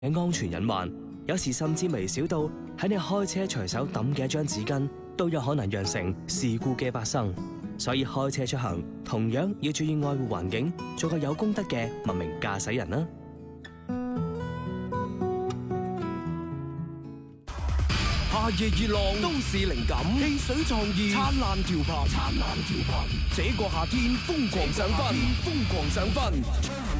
嘅安全隱患，有時甚至微小到喺你開車隨手抌嘅一張紙巾，都有可能釀成事故嘅發生。所以開車出行同樣要注意愛護環境，做個有公德嘅文明駕駛人啦。 夏夜熱浪，都市靈感，汽水創意，燦爛調頻，這個夏天瘋狂上分，瘋狂上分。